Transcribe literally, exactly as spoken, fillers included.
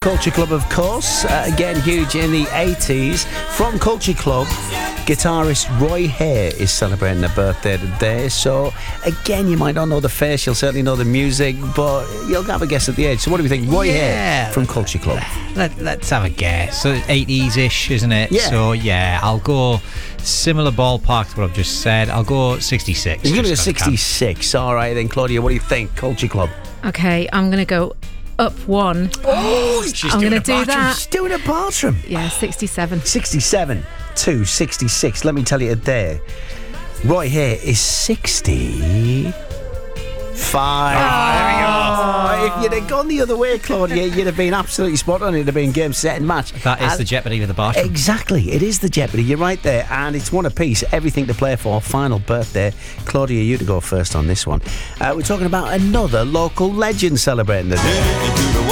Culture Club, of course. Uh, again, huge in the eighties. From Culture Club, guitarist Roy Hay is celebrating a birthday today. So, again, you might not know the face, you'll certainly know the music, but you'll have a guess at the age. So what do we think? Roy yeah. Hay from Culture Club. Let, let's have a guess. So eighties-ish, isn't it? Yeah. So, yeah, I'll go similar ballpark to what I've just said. I'll go sixty-six. You're going to go sixty-six. All right, then, Claudia, what do you think? Culture Club. Okay, I'm going to go up one. Oh, she's I'm doing gonna a do Bartram. that. She's doing a Bartram. Yeah, sixty-seven. sixty-seven to sixty-six. Let me tell you today, Roy Hay is sixty-five. Oh, there we go. If you'd have gone the other way, Claudia, you'd have been absolutely spot on. It'd have been game, set and match. That is and the Jeopardy with the Bartram. Exactly. It is the Jeopardy. You're right there. And it's one apiece. Everything to play for. Final birthday. Claudia, you to go first on this one. Uh, we're talking about another local legend celebrating the day.